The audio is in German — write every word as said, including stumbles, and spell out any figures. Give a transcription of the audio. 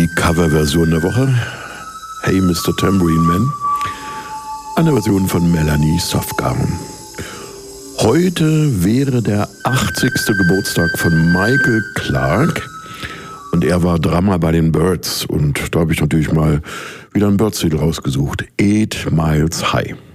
Die Coverversion der Woche, Hey Mister Tambourine Man, eine Version von Melanie Softgown. Heute wäre der achtzigste Geburtstag von Michael Clarke und er war Drummer bei den Byrds und da habe ich natürlich mal wieder ein Byrds-Lied rausgesucht, Eight Miles High.